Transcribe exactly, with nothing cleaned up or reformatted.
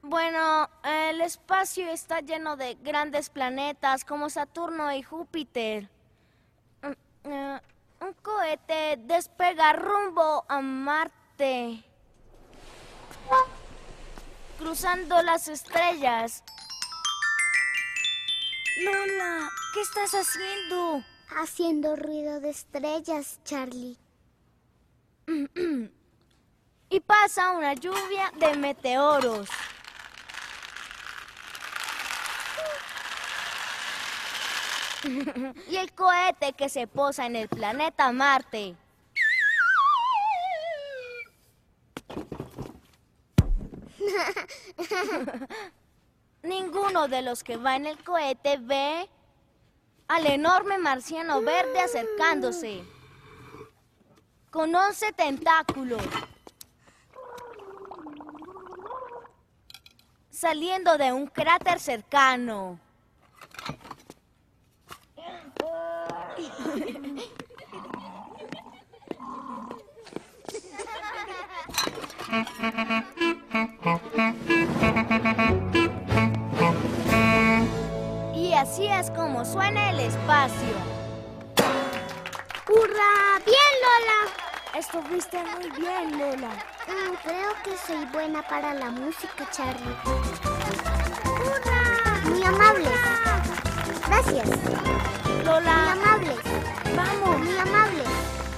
Bueno, el espacio está lleno de grandes planetas como Saturno y Júpiter. Mm, eh, un cohete despega rumbo a Marte, cruzando las estrellas. Lola, ¿qué estás haciendo? Haciendo ruido de estrellas, Charlie. Y pasa una lluvia de meteoros. Y el cohete que se posa en el planeta Marte. Ninguno de los que va en el cohete ve al enorme marciano verde acercándose, con once tentáculos, saliendo de un cráter cercano. Y así es como suena el espacio. ¡Hurra! ¡Bien, Lola! Estuviste muy bien, Lola. Mm, creo que soy buena para la música, Charlie. ¡Hurra! Muy amables. Gracias. Lola. Muy amables. Vamos. Muy amables.